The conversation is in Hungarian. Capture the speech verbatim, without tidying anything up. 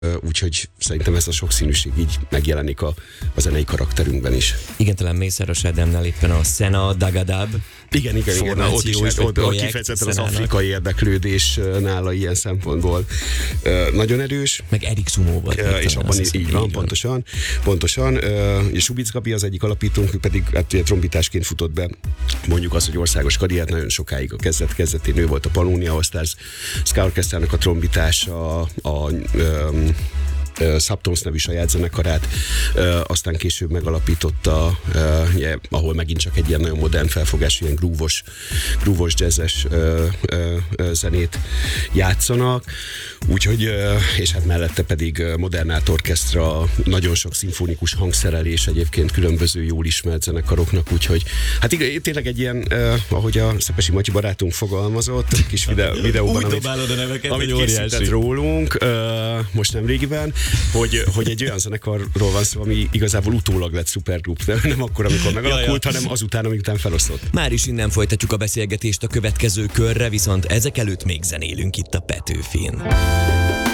úgyhogy szerintem ez a sokszínűség így megjelenik a, a zenei karakterünkben is. Igen, talán Mészáros Ádám éppen a Szena Dagadab. Igen, igen, igen, na, ott is ott, ott, ott kifejezetten az afrikai érdeklődés nála ilyen szempontból uh, nagyon erős. Meg Erik Szumó volt. Uh, és abban így, így van, van, pontosan. pontosan. Uh, és Subic Gabi az egyik alapítónk, ő pedig hát, trombitásként futott be, mondjuk az, hogy országos karriert nagyon sokáig a kezdet kezdetén ő volt a Pannónia All Stars Ska Orchestrának a trombitása, a, a um, Subtones nevű saját zenekarát, aztán később megalapította, ahol megint csak egy ilyen nagyon modern felfogású, ilyen grúvos, grúvos jazzes zenét játszanak. Úgyhogy, és hát mellette pedig Modern Art Orchestra, nagyon sok szimfonikus hangszerelés egyébként különböző jól ismert zenekaroknak, úgyhogy hát igen, tényleg egy ilyen, ahogy a Szepesi Matyi barátunk fogalmazott, kis videó, videóban, amit, a neveket, amit készített rólunk most nem régiben, hogy, hogy egy olyan zenekarról van szó, ami igazából utólag lett szupergrup, de nem akkor, amikor megalakult, hanem azután, amikután felosztott. Már is innen folytatjuk a beszélgetést a következő körre, viszont ezek előtt még zenélünk itt a Petőfin.